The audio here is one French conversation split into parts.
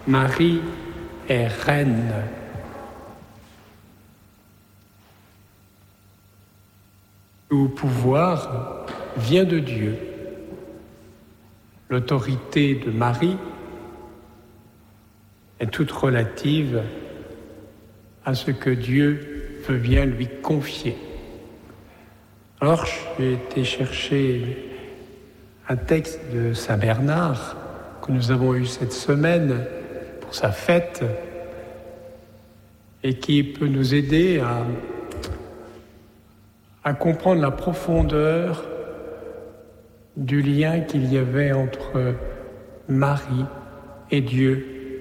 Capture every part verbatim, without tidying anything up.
Marie est reine. Tout pouvoir vient de Dieu. L'autorité de Marie est toute relative à ce que Dieu veut bien lui confier. Alors, j'ai été chercher un texte de Saint Bernard que nous avons eu cette semaine pour sa fête et qui peut nous aider à, à comprendre la profondeur du lien qu'il y avait entre Marie et Dieu.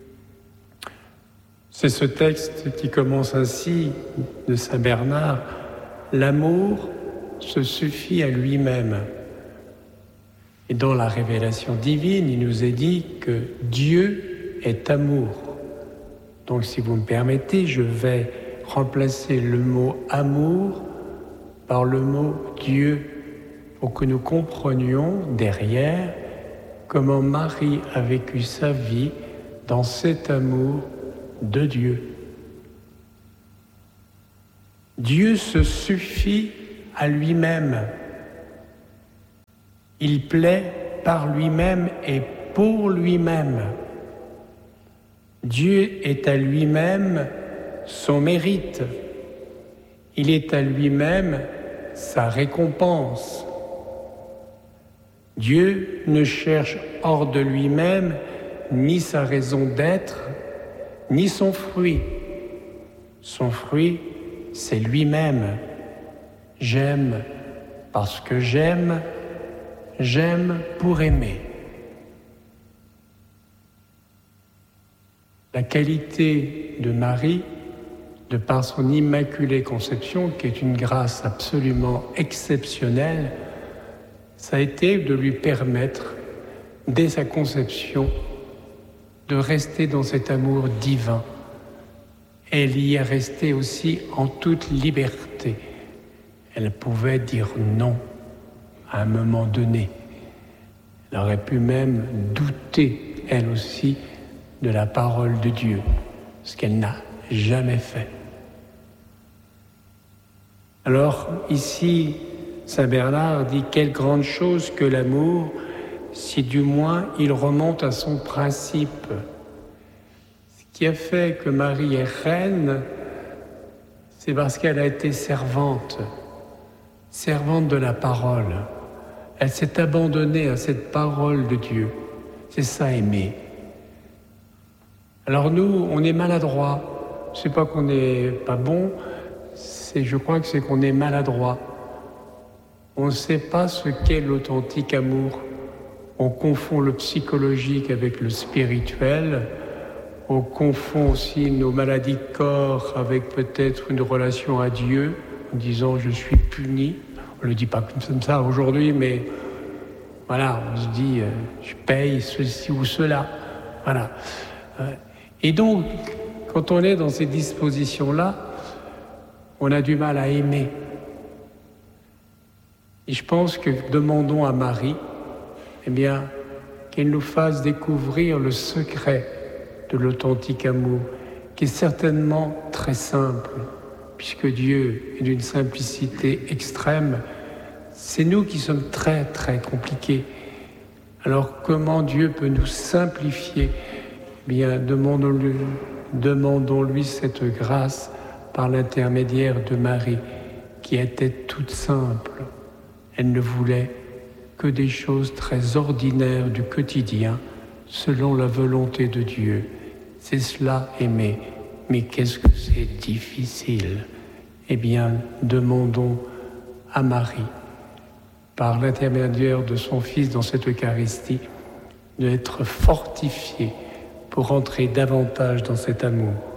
C'est ce texte qui commence ainsi de Saint Bernard: l'amour se suffit à lui-même. Et dans la révélation divine, il nous est dit que Dieu est amour. Donc si vous me permettez, je vais remplacer le mot amour par le mot Dieu, pour que nous comprenions derrière comment Marie a vécu sa vie dans cet amour de Dieu. Dieu se suffit à lui-même. Il plaît par lui-même et pour lui-même. Dieu est à lui-même son mérite. Il est à lui-même sa récompense. Dieu ne cherche hors de lui-même ni sa raison d'être, ni son fruit. Son fruit, c'est lui-même. J'aime parce que j'aime, j'aime pour aimer. La qualité de Marie, de par son immaculée conception, qui est une grâce absolument exceptionnelle, ça a été de lui permettre, dès sa conception, de rester dans cet amour divin. Elle y est restée aussi en toute liberté. Elle pouvait dire non à un moment donné. Elle aurait pu même douter, elle aussi, de la parole de Dieu, ce qu'elle n'a jamais fait. Alors, ici, Saint Bernard dit « Quelle grande chose que l'amour, si du moins il remonte à son principe. » Ce qui a fait que Marie est reine, c'est parce qu'elle a été servante, servante de la parole. Elle s'est abandonnée à cette parole de Dieu. C'est ça, aimer. Alors nous, on est maladroits. C'est pas qu'on n'est pas bon, c'est, je crois que c'est qu'on est maladroit. On ne sait pas ce qu'est l'authentique amour. On confond le psychologique avec le spirituel. On confond aussi nos maladies de corps avec peut-être une relation à Dieu, en disant « je suis puni ». On ne le dit pas comme ça aujourd'hui, mais voilà, on se dit euh, « je paye ceci ou cela ». Voilà. Euh, et donc, quand on est dans ces dispositions-là, on a du mal à aimer. Et je pense que demandons à Marie, eh bien, qu'elle nous fasse découvrir le secret de l'authentique amour, qui est certainement très simple, puisque Dieu est d'une simplicité extrême. C'est nous qui sommes très, très compliqués. Alors, comment Dieu peut nous simplifier ? Eh bien, demandons-lui, demandons-lui cette grâce par l'intermédiaire de Marie, qui était toute simple. Elle ne voulait que des choses très ordinaires du quotidien, selon la volonté de Dieu. C'est cela, aimer. Mais qu'est-ce que c'est difficile ? Eh bien, demandons à Marie, par l'intermédiaire de son Fils dans cette Eucharistie, d'être fortifiée pour entrer davantage dans cet amour.